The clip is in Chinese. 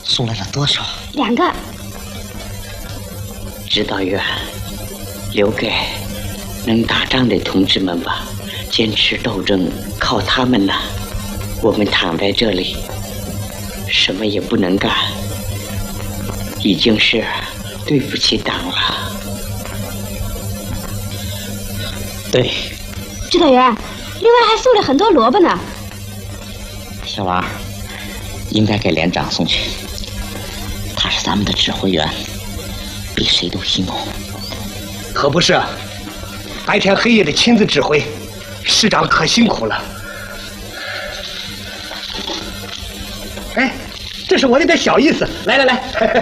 送来了多少 ？2个。 指导员，留给能打仗的同志们吧，坚持斗争靠他们了。我们躺在这里，什么也不能干，已经是对不起党了。 对。 指导员，另外还送了很多萝卜呢。 小王，应该给连长送去，他是咱们的指挥员，比谁都辛苦。 可不是，白天黑夜的亲自指挥，师长可辛苦了。哎，这是我那点小意思，来来来，